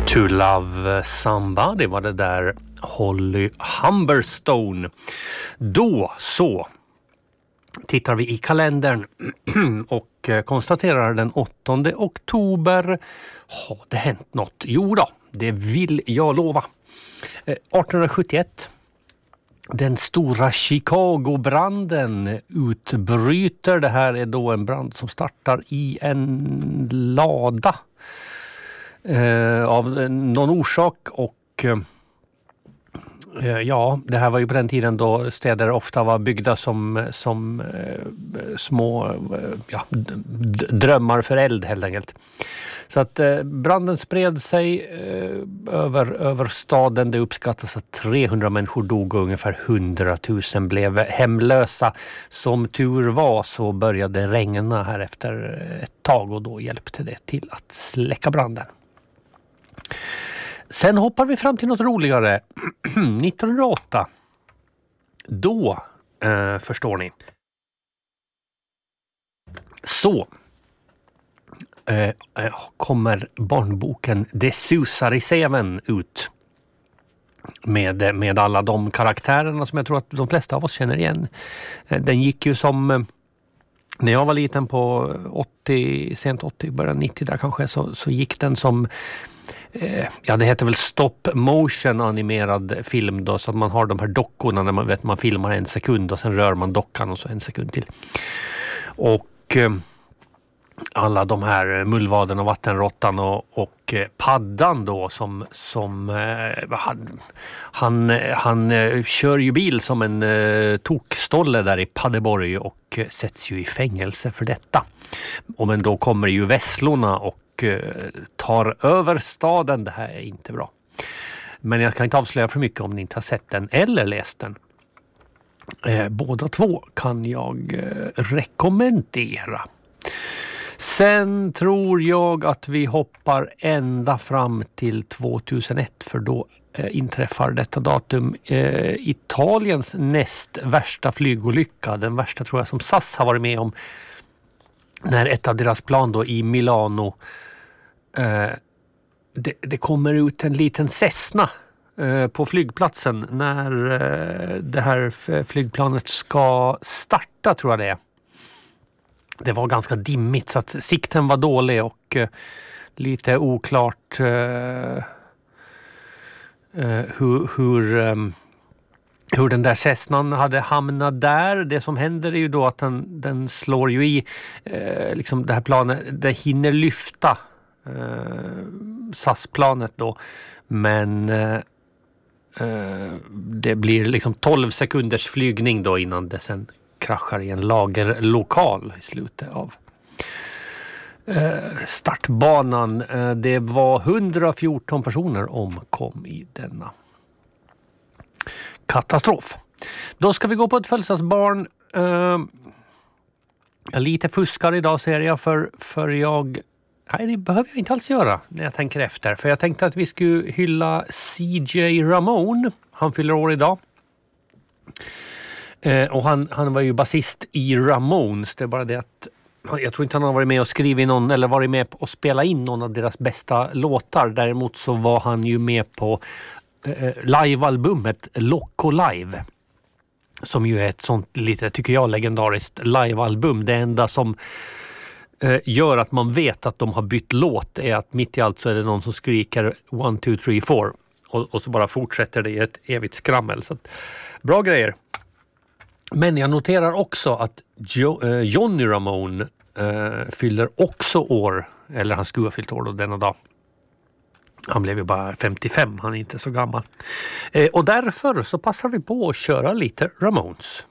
To Love Somebody var det där, Holly Humberstone. Då så tittar vi i kalendern och konstaterar den 8 oktober. Har det hänt något? Jo då, det vill jag lova. 1871. Den stora Chicago-branden utbryter. Det här är då en brand som startar i en lada av någon orsak, och ja, det här var ju på den tiden då städer ofta var byggda som små drömmar för eld helt enkelt. Så att branden spred sig över staden. Det uppskattas att 300 människor dog och ungefär 100 000 blev hemlösa. Som tur var så började regna här efter ett tag, och då hjälpte det till att släcka branden. Sen hoppar vi fram till något roligare. 1908. Då, förstår ni, så kommer barnboken De Susar-Seven ut med alla de karaktärerna som jag tror att de flesta av oss känner igen. Den gick ju som, när jag var liten på sent 80, början 90 där kanske, så gick den som det heter väl stop motion animerad film då, så att man har de här dockorna när man filmar en sekund och sen rör man dockan och så en sekund till. Och alla de här mullvaden och vattenråttan och paddan då som han kör ju bil som en tokstolle där i Paderborg och sätts ju i fängelse för detta. Men då kommer ju vesslorna och tar över staden. Det här är inte bra. Men jag kan inte avslöja för mycket om ni inte har sett den eller läst den. Båda två kan jag rekommendera. Sen tror jag att vi hoppar ända fram till 2001, för då inträffar detta datum Italiens näst värsta flygolycka. Den värsta tror jag som SAS har varit med om, när ett av deras plan då i Milano det kommer ut en liten Cessna på flygplatsen när det här flygplanet ska starta, tror jag det är. Det var ganska dimmigt så att sikten var dålig och lite oklart hur den där Cessnan hade hamnat där. Det som händer är ju då att den slår ju i liksom det här planet, det hinner lyfta SAS-planet då, men det blir liksom 12 sekunders flygning då innan det sen kraschar i en lagerlokal i slutet av startbanan. Det var 114 personer omkom i denna katastrof. Då ska vi gå på ett födelsedagsbarn. Jag lite fuskar idag ser jag, för nej, det behöver jag inte alls göra när jag tänker efter. För jag tänkte att vi skulle hylla CJ Ramone. Han fyller år idag. Och han var ju basist i Ramones. Det är bara det att jag tror inte han har varit med och skrivit någon eller varit med och spela in någon av deras bästa låtar. Däremot så var han ju med på livealbumet Loco Live, som ju är ett sånt lite, tycker jag, legendariskt livealbum. Det enda som gör att man vet att de har bytt låt är att mitt i allt så är det någon som skriker 1, 2, 3, 4 och så bara fortsätter det i ett evigt skrammel. Så att, bra grejer. Men jag noterar också att Johnny Ramone fyller också år, eller han skulle ha fyllt år då denna dag. Han blev ju bara 55, han är inte så gammal. Och därför så passar vi på att köra lite Ramones.